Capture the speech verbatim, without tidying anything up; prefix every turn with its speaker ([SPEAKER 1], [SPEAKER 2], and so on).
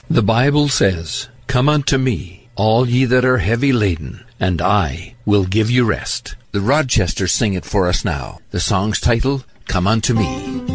[SPEAKER 1] The Bible says, "Come unto me, all ye that are heavy laden, and I will give you rest." The Rochesters sing it for us now. The song's title, "Come Unto Me."